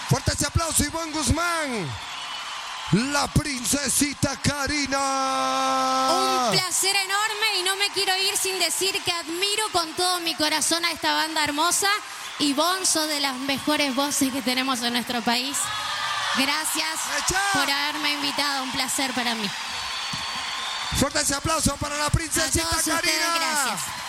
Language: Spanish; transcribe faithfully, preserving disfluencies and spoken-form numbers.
Fuerte ese aplauso, Ivonne Guzmán. La princesita Karina. Un placer enorme y no me quiero ir sin decir que admiro con todo mi corazón a esta banda hermosa. Ivonne, sos de las mejores voces que tenemos en nuestro país. Gracias ¡Echa! por haberme invitado, un placer para mí. Fuerte ese aplauso para la princesita A todos ustedes, Karina. gracias.